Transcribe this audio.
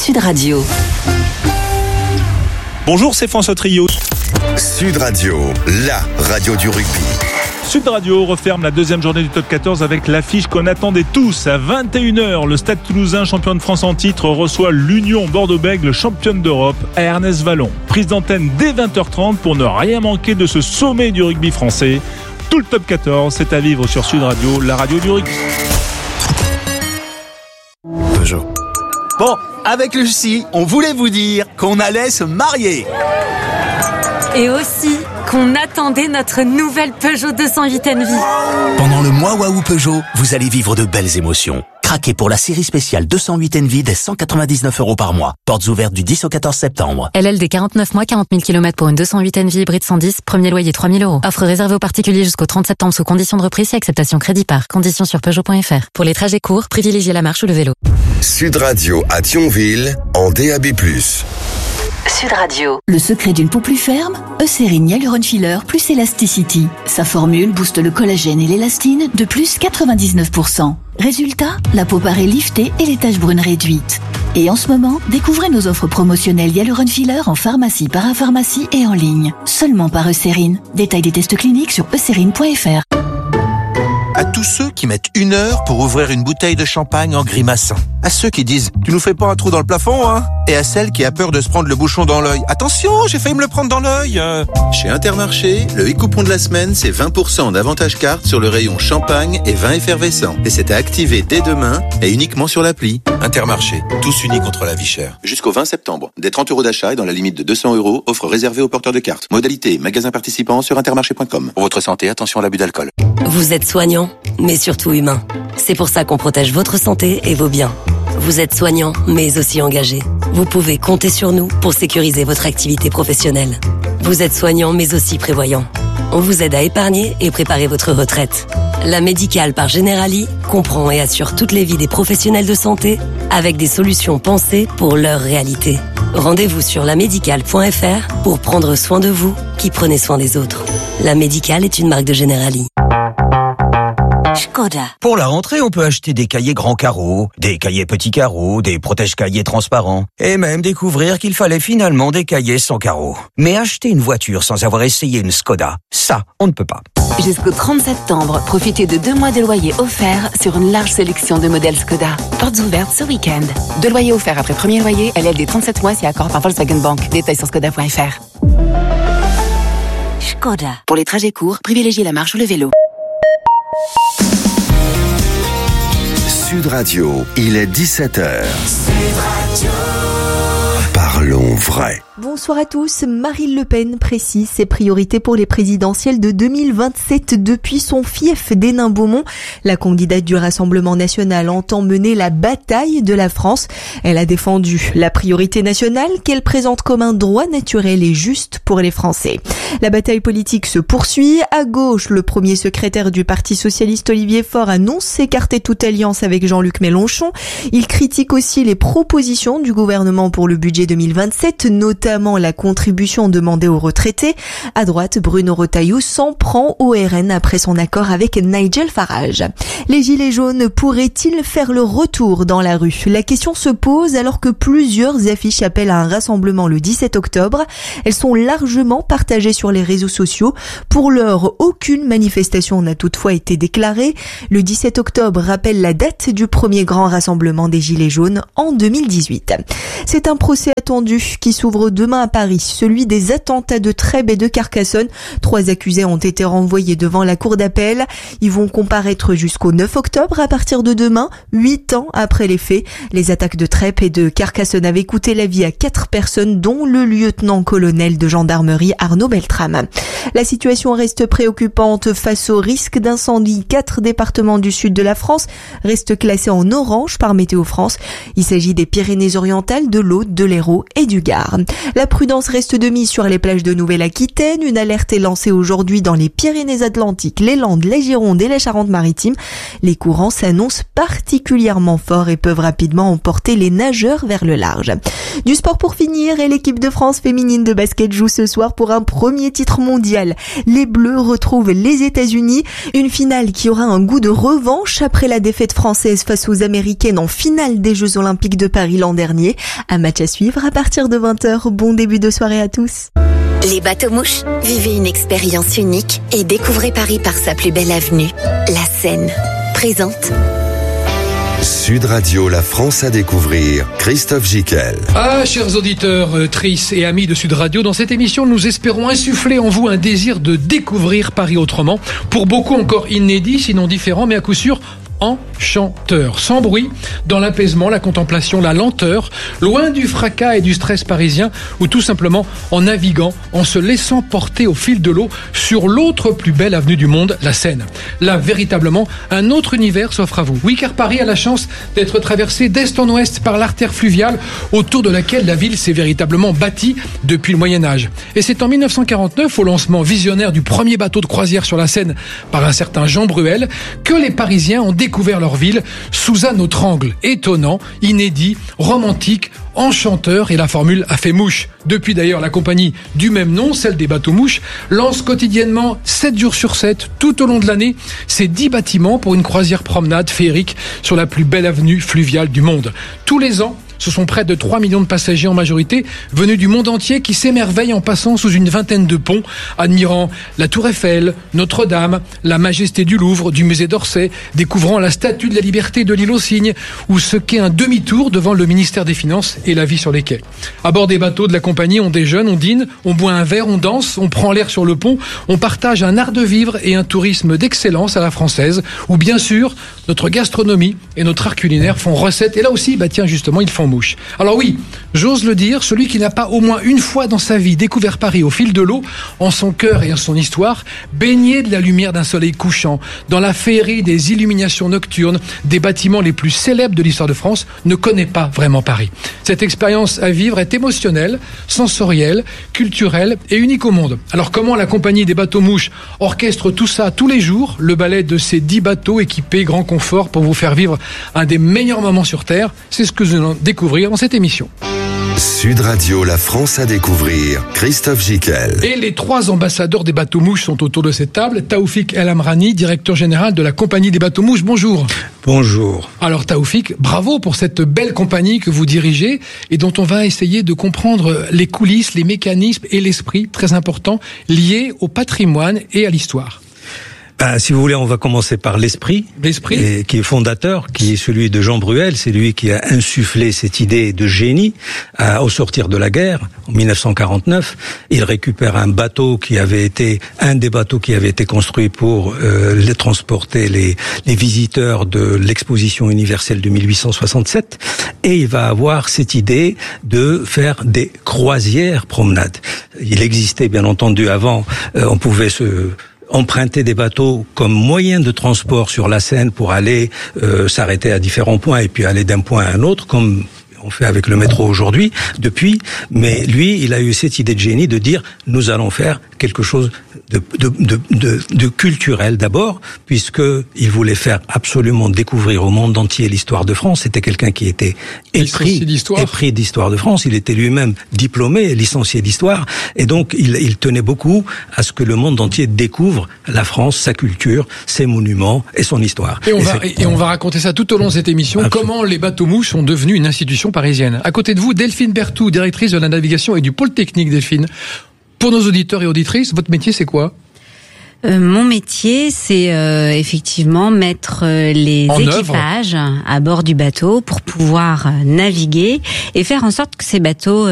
Sud Radio. Bonjour, c'est François Trio. Sud Radio, la radio du rugby. Sud Radio referme la deuxième journée du top 14 avec l'affiche qu'on attendait tous. À 21h, le Stade Toulousain, champion de France en titre, reçoit l'Union Bordeaux-Bègles, championne d'Europe, à Ernest Vallon. Prise d'antenne dès 20h30 pour ne rien manquer de ce sommet du rugby français. Tout le top 14, c'est à vivre sur Sud Radio, la radio du rugby. Peugeot. Bon, avec Lucie, on voulait vous dire qu'on allait se marier. Et aussi qu'on attendait notre nouvelle Peugeot 208 Envy. Pendant le mois Waouh Peugeot, vous allez vivre de belles émotions. Craquez pour la série spéciale 208 Envy dès 199 € par mois. Portes ouvertes du 10 au 14 septembre. LLD 49 mois, 40 000 km pour une 208 Envy hybride 110, premier loyer 3 000 €. Offre réservée aux particuliers jusqu'au 30 septembre sous conditions de reprise et acceptation crédit par. Conditions sur Peugeot.fr. Pour les trajets courts, privilégiez la marche ou le vélo. Sud Radio à Thionville en DAB+. Sud Radio. Le secret d'une peau plus ferme, Eucérine Hyaluron Filler plus Elasticity. Sa formule booste le collagène et l'élastine de plus 99%. Résultat, la peau paraît liftée et les taches brunes réduites. Et en ce moment, découvrez nos offres promotionnelles Hyaluron Filler en pharmacie, parapharmacie et en ligne. Seulement par Eucérine. Détail des tests cliniques sur eucérine.fr. À tous ceux qui mettent 1 heure pour ouvrir une bouteille de champagne en grimaçant. À ceux qui disent « Tu nous fais pas un trou dans le plafond, hein ?» Et à celle qui a peur de se prendre le bouchon dans l'œil. « Attention, j'ai failli me le prendre dans l'œil !» Chez Intermarché, le e-coupon de la semaine, c'est 20% d'avantage carte sur le rayon champagne et vin effervescent. Et c'est à activer dès demain et uniquement sur l'appli. Intermarché, tous unis contre la vie chère. Jusqu'au 20 septembre, des 30 € d'achat et dans la limite de 200 €, offre réservée aux porteurs de cartes. Modalité, magasin participant sur intermarché.com. Pour votre santé, attention à l'abus d'alcool. Vous êtes soignant, mais surtout humain. C'est pour ça qu'on protège votre santé et vos biens. Vous êtes soignant, mais aussi engagé. Vous pouvez compter sur nous pour sécuriser votre activité professionnelle. Vous êtes soignant, mais aussi prévoyant. On vous aide à épargner et préparer votre retraite. La Médicale par Generali comprend et assure toutes les vies des professionnels de santé avec des solutions pensées pour leur réalité. Rendez-vous sur lamédicale.fr pour prendre soin de vous qui prenez soin des autres. La Médicale est une marque de Generali. Skoda. Pour la rentrée, on peut acheter des cahiers grands carreaux, des cahiers petits carreaux, des protège-cahiers transparents, et même découvrir qu'il fallait finalement des cahiers sans carreaux. Mais acheter une voiture sans avoir essayé une Skoda, ça, on ne peut pas. Jusqu'au 30 septembre, profitez de 2 mois de loyer offerts sur une large sélection de modèles Skoda. Portes ouvertes ce week-end. 2 loyers offerts après premier loyer, LLD 37 mois si accord par Volkswagen Bank. Détails sur skoda.fr. Skoda. Pour les trajets courts, privilégiez la marche ou le vélo. Sud Radio, il est 17h. Parlons vrai. Bonsoir à tous. Marine Le Pen précise ses priorités pour les présidentielles de 2027 depuis son fief d'Hénin-Beaumont. La candidate du Rassemblement national entend mener la bataille de la France. Elle a défendu la priorité nationale qu'elle présente comme un droit naturel et juste pour les Français. La bataille politique se poursuit. À gauche, le premier secrétaire du Parti socialiste Olivier Faure annonce s'écarter toute alliance avec Jean-Luc Mélenchon. Il critique aussi les propositions du gouvernement pour le budget 2027, notamment la contribution demandée aux retraités. À droite, Bruno Retailleau s'en prend au RN après son accord avec Nigel Farage. Les gilets jaunes pourraient-ils faire le retour dans la rue ? La question se pose alors que plusieurs affiches appellent à un rassemblement le 17 octobre. Elles sont largement partagées sur les réseaux sociaux. Pour l'heure, aucune manifestation n'a toutefois été déclarée. Le 17 octobre rappelle la date du premier grand rassemblement des gilets jaunes en 2018. C'est un procès attendu qui s'ouvre demain à Paris, celui des attentats de Trèbes et de Carcassonne. 3 accusés ont été renvoyés devant la cour d'appel. Ils vont comparaître jusqu'au 9 octobre à partir de demain, 8 ans après les faits. Les attaques de Trèbes et de Carcassonne avaient coûté la vie à 4 personnes, dont le lieutenant-colonel de gendarmerie Arnaud Beltrame. La situation reste préoccupante face au risque d'incendie. 4 départements du sud de la France restent classés en orange par Météo France. Il s'agit des Pyrénées-Orientales, de l'Aude, de l'Hérault l'Hérault et du Gard. La prudence reste de mise sur les plages de Nouvelle-Aquitaine. Une alerte est lancée aujourd'hui dans les Pyrénées-Atlantiques, les Landes, les Gironde et la Charente-Maritime. Les courants s'annoncent particulièrement forts et peuvent rapidement emporter les nageurs vers le large. Du sport pour finir, et l'équipe de France féminine de basket joue ce soir pour un premier titre mondial. Les Bleus retrouvent les États-Unis. Une finale qui aura un goût de revanche après la défaite française face aux Américaines en finale des Jeux Olympiques de Paris l'an dernier. Un match à suivre à partir de 20h. Bon début de soirée à tous. Les bateaux-mouches, vivez une expérience unique et découvrez Paris par sa plus belle avenue, la Seine. Présente. Sud Radio, la France à découvrir, Christophe Gicquel. Ah, chers auditeurs, trices et amis de Sud Radio, dans cette émission, nous espérons insuffler en vous un désir de découvrir Paris autrement. Pour beaucoup encore inédit, sinon différent, mais à coup sûr enchanteur, sans bruit, dans l'apaisement, la contemplation, la lenteur, loin du fracas et du stress parisien, ou tout simplement en naviguant, en se laissant porter au fil de l'eau sur l'autre plus belle avenue du monde, la Seine. Là, véritablement, un autre univers s'offre à vous. Oui, car Paris a la chance d'être traversé d'est en ouest par l'artère fluviale autour de laquelle la ville s'est véritablement bâtie depuis le Moyen-Âge. Et c'est en 1949, au lancement visionnaire du premier bateau de croisière sur la Seine par un certain Jean Bruel, que les Parisiens ont découvert leur ville sous un autre angle, étonnant, inédit, romantique, enchanteur, et la formule a fait mouche. Depuis d'ailleurs, la compagnie du même nom, celle des bateaux-mouches, lance quotidiennement 7 jours sur 7, tout au long de l'année, ces 10 bâtiments pour une croisière promenade féerique sur la plus belle avenue fluviale du monde. Tous les ans, ce sont près de 3 millions de passagers en majorité, venus du monde entier, qui s'émerveillent en passant sous une vingtaine de ponts, admirant la Tour Eiffel, Notre-Dame, la majesté du Louvre, du musée d'Orsay, découvrant la Statue de la Liberté de l'île aux Cygnes, ou ce qu'est un demi-tour devant le ministère des Finances et la vie sur les quais. À bord des bateaux de la compagnie, on déjeune, on dîne, on boit un verre, on danse, on prend l'air sur le pont, on partage un art de vivre et un tourisme d'excellence à la française, où bien sûr, notre gastronomie et notre art culinaire font recette, et là aussi, justement, ils font mouche. Alors oui, j'ose le dire, celui qui n'a pas au moins une fois dans sa vie découvert Paris au fil de l'eau, en son cœur et en son histoire, baigné de la lumière d'un soleil couchant, dans la féerie des illuminations nocturnes, des bâtiments les plus célèbres de l'histoire de France, ne connaît pas vraiment Paris. Cette expérience à vivre est émotionnelle, sensorielle, culturelle et unique au monde. Alors comment la compagnie des bateaux-mouches orchestre tout ça tous les jours, le ballet de ces 10 bateaux équipés grand confort pour vous faire vivre un des meilleurs moments sur Terre, c'est ce que nous allons découvrir dans cette émission. Sud Radio, la France à découvrir, Christophe Gicquel. Et les 3 ambassadeurs des bateaux-mouches sont autour de cette table. Taoufik El Amrani, directeur général de la compagnie des bateaux-mouches. Bonjour. Bonjour. Alors Taoufik, bravo pour cette belle compagnie que vous dirigez et dont on va essayer de comprendre les coulisses, les mécanismes et l'esprit, très important, liés au patrimoine et à l'histoire. Si vous voulez, on va commencer par l'esprit, qui est fondateur, qui est celui de Jean Bruel. C'est lui qui a insufflé cette idée de génie au sortir de la guerre, en 1949. Il récupère un des bateaux qui avait été construit pour transporter les visiteurs de l'exposition universelle de 1867. Et il va avoir cette idée de faire des croisières promenades. Il existait bien entendu avant, on pouvait emprunter des bateaux comme moyen de transport sur la Seine pour aller s'arrêter à différents points et puis aller d'un point à un autre, comme on fait avec le métro aujourd'hui, mais lui, il a eu cette idée de génie de dire, nous allons faire quelque chose de culturel d'abord, puisque il voulait faire absolument découvrir au monde entier l'histoire de France. C'était quelqu'un qui était épris d'histoire de France. Il était lui-même diplômé, licencié d'histoire, et donc il tenait beaucoup à ce que le monde entier découvre la France, sa culture, ses monuments et son histoire. Et on va raconter ça tout au long de cette émission. Absolument. Comment les bateaux-mouches sont devenus une institution parisienne. À côté de vous, Delphine Berthoud, directrice de la navigation et du pôle technique. Delphine, pour nos auditeurs et auditrices, votre métier c'est quoi ? Mon métier, c'est effectivement mettre les équipages à bord du bateau pour pouvoir naviguer et faire en sorte que ces bateaux